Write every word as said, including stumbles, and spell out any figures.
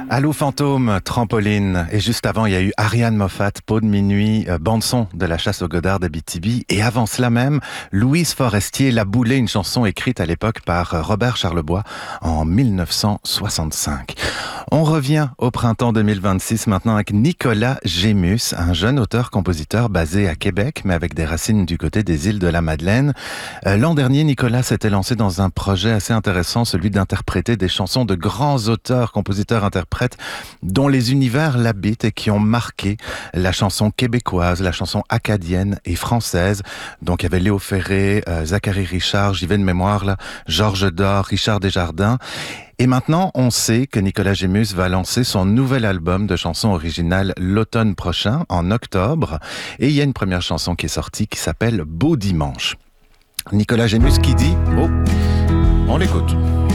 Allô Fantôme, Trampoline. Et juste avant, il y a eu Ariane Moffat, Peau de minuit, euh, bande-son de La chasse au Godard d'Abitibi. Et avant cela même, Louise Forestier, La Boulée, une chanson écrite à l'époque par euh, Robert Charlebois en mille neuf cent soixante-cinq. On revient au printemps deux mille vingt-six maintenant avec Nicolas Gémus, un jeune auteur-compositeur basé à Québec, mais avec des racines du côté des îles de la Madeleine. Euh, l'an dernier, Nicolas s'était lancé dans un projet assez intéressant, celui d'interpréter des chansons de grands auteurs, compositeurs, interprètes, dont les univers l'habitent et qui ont marqué la chanson québécoise, la chanson acadienne et française. Donc il y avait Léo Ferré, euh, Zachary Richard, j'y vais de mémoire là, Georges Dor, Richard Desjardins. Et maintenant, on sait que Nicolas Gémus va lancer son nouvel album de chansons originales l'automne prochain, en octobre. Et il y a une première chanson qui est sortie qui s'appelle Beau Dimanche. Nicolas Gémus qui dit... Oh, on l'écoute.